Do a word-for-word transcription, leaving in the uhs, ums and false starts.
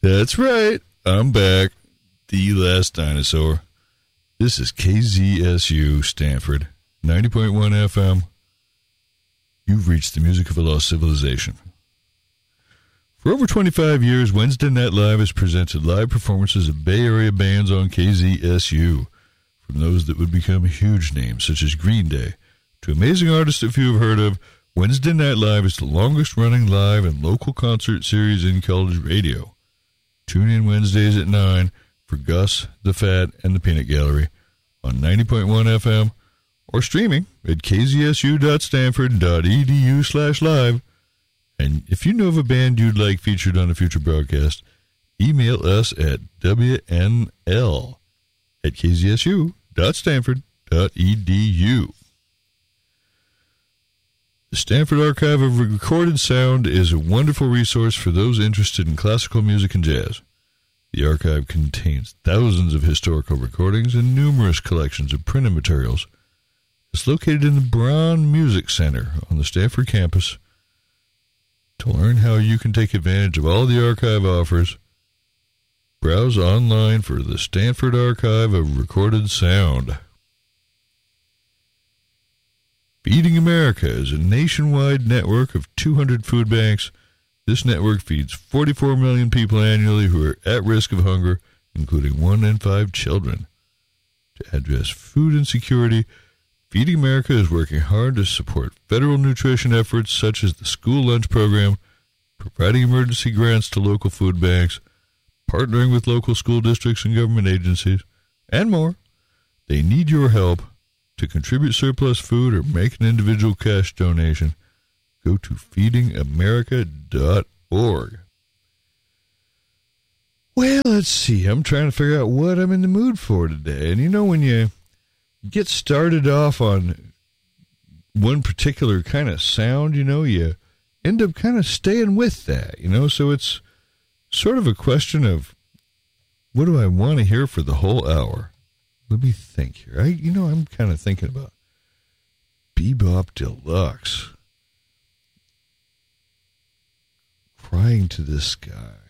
That's right. I'm back. The last dinosaur. This is K Z S U Stanford, ninety point one F M. You've reached the music of a lost civilization. For over twenty-five years, Wednesday Night Live has presented live performances of Bay Area bands on K Z S U, from those that would become huge names, such as Green Day, to amazing artists that few have heard of. Wednesday Night Live is the longest-running live and local concert series in college radio. Tune in Wednesdays at nine for Gus, the Fat, and the Peanut Gallery on ninety point one F M, or streaming at k z s u dot stanford dot e d u slash live. And if you know of a band you'd like featured on a future broadcast, email us at w n l at k z s u dot stanford dot e d u. The Stanford Archive of Recorded Sound is a wonderful resource for those interested in classical music and jazz. The archive contains thousands of historical recordings and numerous collections of printed materials. It's located in the Braun Music Center on the Stanford campus. To learn how you can take advantage of all the archive offers, browse online for the Stanford Archive of Recorded Sound. Feeding America is a nationwide network of two hundred food banks. This network feeds forty-four million people annually who are at risk of hunger, including one in five children. To address food insecurity, Feeding America is working hard to support federal nutrition efforts such as the school lunch program, providing emergency grants to local food banks, partnering with local school districts and government agencies, and more. They need your help. To contribute surplus food or make an individual cash donation, go to feeding america dot org. Well, let's see. I'm trying to figure out what I'm in the mood for today. And you know, when you get started off on one particular kind of sound, you know, you end up kind of staying with that, you know. So it's sort of a question of, what do I want to hear for the whole hour? Let me think here. I, you know, I'm kind of thinking about Bebop Deluxe. Crying to the Sky.